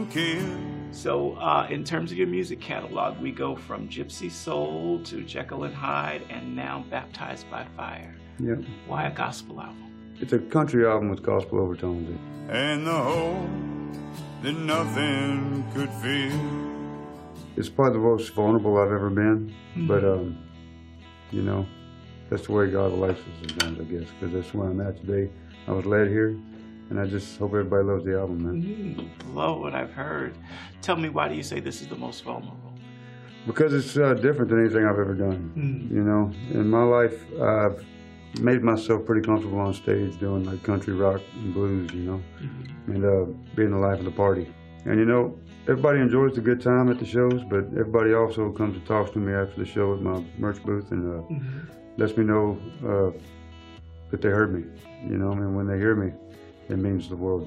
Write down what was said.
kill. So in terms of your music catalog, we go from Gypsy Soul to Jekyll and Hyde and now Baptized by Fire. Yeah. Why a gospel album? It's a country album with gospel overtones. And the hope that nothing could feel. It's probably the most vulnerable I've ever been, but you know, that's the way God likes us sometimes, I guess, because that's where I'm at today. I was led here, and I just hope everybody loves the album, man. Love what I've heard. Tell me, why do you say this is the most vulnerable? Because it's different than anything I've ever done. You know, in my life, I've made myself pretty comfortable on stage doing like country rock and blues, you know, and being the life of the party. And you know, everybody enjoys the good time at the shows, but everybody also comes and talks to me after the show at my merch booth and lets me know that they heard me. You know, I mean, when they hear me, it means the world.